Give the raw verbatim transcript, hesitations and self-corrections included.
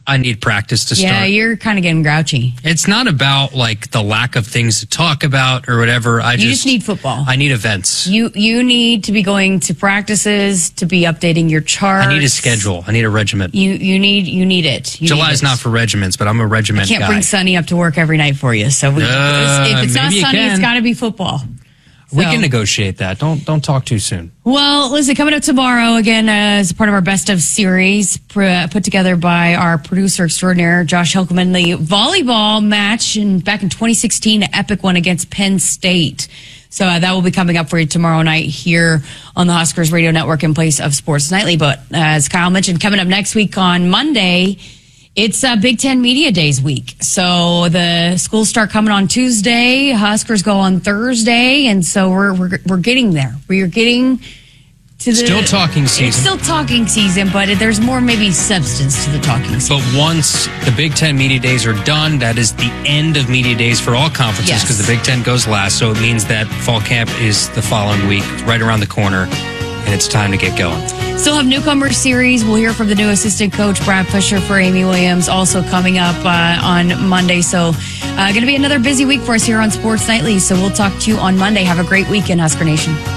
I need practice to start. Yeah, you're kind of getting grouchy. It's not about like the lack of things to talk about or whatever. I you just, just need football. I need events. You you need to be going to practices, to be updating your charts. I need a schedule. I need a regiment. You you need you need it. You July's need it. not for regiments, but I'm a regiment I can't guy. bring Sonny up to work every night for you. So we, Uh, if it's not maybe you Sonny, can. it's got to be football. We So- can negotiate that. Don't don't talk too soon. Well, listen, coming up tomorrow, again, uh, as part of our Best of series pr- put together by our producer extraordinaire, Josh Hilkeman, the volleyball match in, back in twenty sixteen, an epic one against Penn State. So uh, that will be coming up for you tomorrow night here on the Huskers Radio Network in place of Sports Nightly. But uh, as Kyle mentioned, coming up next week on Monday, it's uh, Big Ten Media Days week. So the schools start coming on Tuesday. Huskers go on Thursday. And so we're we're, we're getting there. We're getting to the... Still talking season. It's still talking season, but there's more maybe substance to the talking season. But once the Big Ten Media Days are done, that is the end of Media Days for all conferences because Yes. the Big Ten goes last. So it means that fall camp is the following week, right around the corner, and it's time to get going. Still have newcomer series. We'll hear from the new assistant coach, Brad Fisher, for Amy Williams, also coming up uh, on Monday. So uh, going to be another busy week for us here on Sports Nightly. So we'll talk to you on Monday. Have a great weekend, Husker Nation.